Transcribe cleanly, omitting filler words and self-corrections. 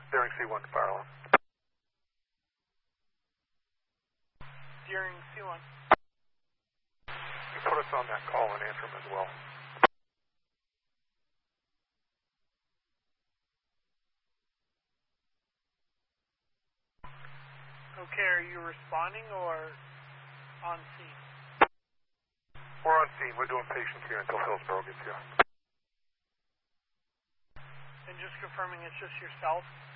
Deering C1 to fire alarm. Deering C1. You put us on that call and answer them as well. Okay, are you responding or on scene? We're on scene. We're doing patient care until Hillsborough gets here. And just confirming it's just yourself?